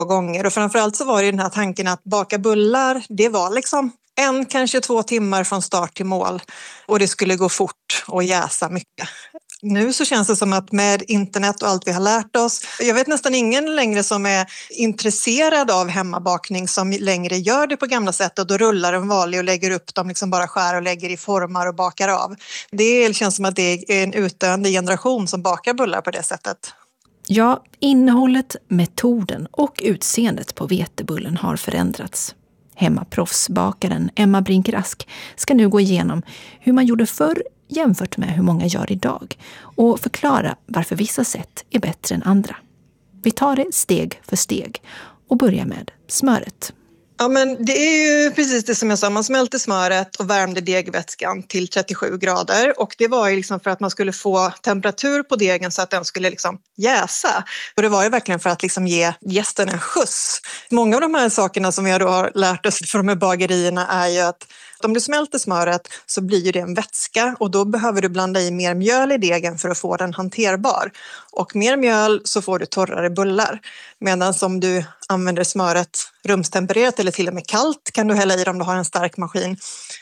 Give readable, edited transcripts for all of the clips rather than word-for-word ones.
gånger. Och framförallt så var det den här tanken att baka bullar, det var liksom kanske 2 timmar från start till mål. Och det skulle gå fort och jäsa mycket. Nu så känns det som att med internet och allt vi har lärt oss, jag vet nästan ingen längre som är intresserad av hemmabakning som längre gör det på gamla sätt och då rullar en vanlig och lägger upp dem, liksom bara skär och lägger i formar och bakar av. Det känns som att det är en utdöende generation som bakar bullar på det sättet. Ja, innehållet, metoden och utseendet på vetebullen har förändrats. Hemmaproffsbakaren Emma Brinker-Ask ska nu gå igenom hur man gjorde förr jämfört med hur många gör idag och förklara varför vissa sätt är bättre än andra. Vi tar det steg för steg och börjar med smöret. Ja, men det är ju precis det som jag sa, man smälte smöret och värmde degvätskan till 37 grader och det var ju liksom för att man skulle få temperatur på degen så att den skulle liksom jäsa. Och det var ju verkligen för att liksom ge gästen en skjuts. Många av de här sakerna som vi då har lärt oss från de här bagerierna är ju att om du smälter smöret så blir ju det en vätska och då behöver du blanda i mer mjöl i degen för att få den hanterbar. Och mer mjöl så får du torrare bullar. Medan om du använder smöret rumstempererat eller till och med kallt kan du hälla i om du har en stark maskin.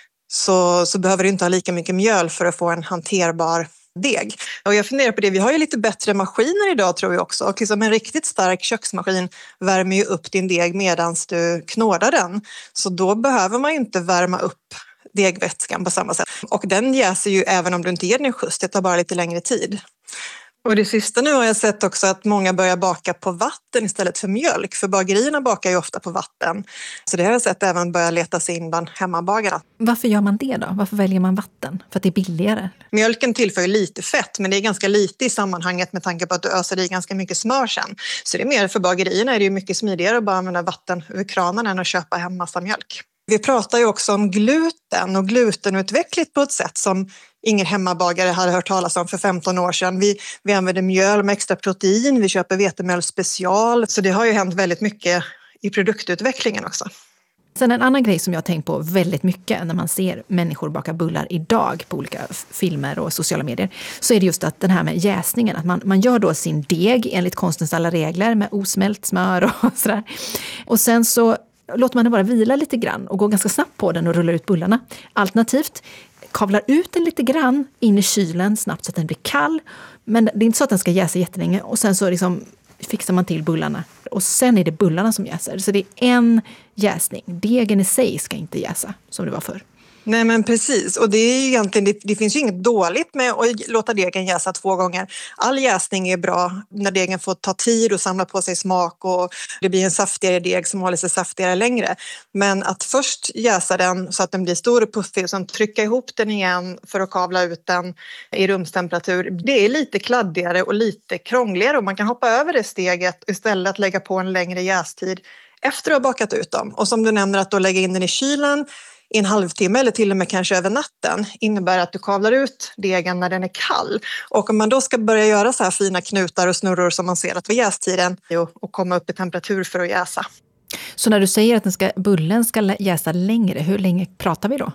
Så behöver du inte ha lika mycket mjöl för att få en hanterbar deg. Och jag funderar på det, vi har ju lite bättre maskiner idag tror jag också. Och liksom en riktigt stark köksmaskin värmer ju upp din deg medan du knådar den. Så då behöver man ju inte värma upp degvätskan på samma sätt. Och den jäser ju även om du inte ger den en skjuts, det tar bara lite längre tid. Och det sista nu har jag sett också att många börjar baka på vatten istället för mjölk. För bagerierna bakar ju ofta på vatten. Så det har jag sett även börja leta sig in bland hemmabagarna. Varför gör man det då? Varför väljer man vatten? För att det är billigare? Mjölken tillför lite fett men det är ganska lite i sammanhanget med tanke på att du öser i ganska mycket smör sen. Så det är mer för bagerierna är det ju mycket smidigare att bara använda vatten ur kranen än att köpa hem massa mjölk. Vi pratar ju också om gluten och glutenutveckling på ett sätt som ingen hemmabagare hade hört talas om för 15 år sedan. Vi använder mjöl med extra protein, vi köper vetemjöl special. Så det har ju hänt väldigt mycket i produktutvecklingen också. Sen en annan grej som jag har tänkt på väldigt mycket när man ser människor baka bullar idag på olika filmer och sociala medier så är det just att den här med jäsningen, att man gör då sin deg enligt konstens alla regler med osmält smör och sådär. Och sen så låter man det bara vila lite grann och gå ganska snabbt på den och rulla ut bullarna. Alternativt kavlar ut den lite grann in i kylen snabbt så att den blir kall. Men det är inte så att den ska jäsa jättelänge och sen så liksom fixar man till bullarna. Och sen är det bullarna som jäser. Så det är en jäsning. Degen i sig ska inte jäsa som det var förr. Nej men precis och det är ju egentligen, det finns ju inget dåligt med att låta degen jäsa 2 gånger. All jäsning är bra när degen får ta tid och samla på sig smak och det blir en saftigare deg som håller sig saftigare längre. Men att först jäsa den så att den blir stor och puffig och sen trycka ihop den igen för att kavla ut den i rumstemperatur. Det är lite kladdigare och lite krångligare och man kan hoppa över det steget och istället lägga på en längre jästid efter att ha bakat ut dem. Och som du nämner att då lägga in den i kylen i en halvtimme eller till och med kanske över natten innebär att du kavlar ut degen när den är kall. Och om man då ska börja göra så här fina knutar och snurror som man ser att vid jästiden och komma upp i temperatur för att jäsa. Så när du säger att bullen ska jäsa längre, hur länge pratar vi då?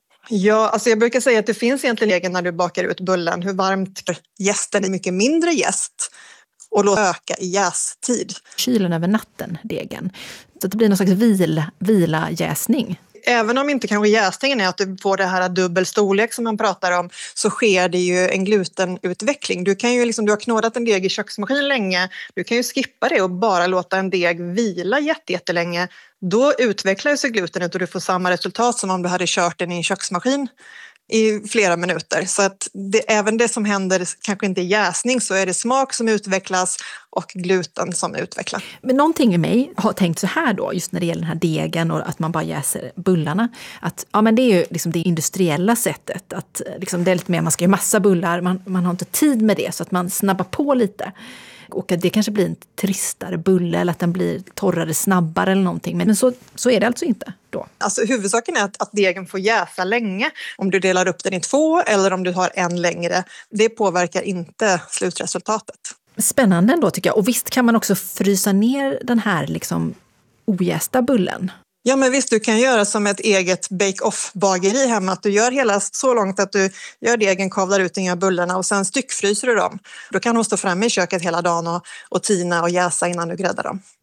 Ja, alltså jag brukar säga att det finns egentligen egen när du bakar ut bullen hur varmt jästen är mycket mindre jäst och låt öka i jästid. Kylen över natten, degen. Så att det blir någon slags vila-jäsning. Även om inte kanske jäsningen är att du får det här dubbel storlek som man pratar om så sker det ju en glutenutveckling. Du kan ju liksom, du har knådat en deg i köksmaskin länge, du kan ju skippa det och bara låta en deg vila jättelänge. Då utvecklar sig glutenet och du får samma resultat som om du hade kört den i en köksmaskin i flera minuter. Så att även det som händer kanske inte är jäsning så är det smak som utvecklas och gluten som utvecklas. Men någonting i mig har tänkt så här då, just när det gäller den här degen och att man bara jäser bullarna. Att ja, men det är ju liksom det industriella sättet. Att liksom det är lite mer, man ska göra massa bullar, man har inte tid med det så att man snabbar på lite. Och att det kanske blir en tristare bulle eller att den blir torrare snabbare eller någonting. Men så är det alltså inte då. Alltså huvudsaken är att degen får jäsa länge. Om du delar upp den i 2 eller om du har en längre. Det påverkar inte slutresultatet. Spännande ändå tycker jag. Och visst kan man också frysa ner den här liksom ojästa bullen. Ja men visst, du kan göra som ett eget bake-off-bageri hemma. Att du gör hela så långt att du gör degen, kavlar ut inga bullarna och sen styckfryser du dem. Då kan de stå framme i köket hela dagen och tina och jäsa innan du gräddar dem.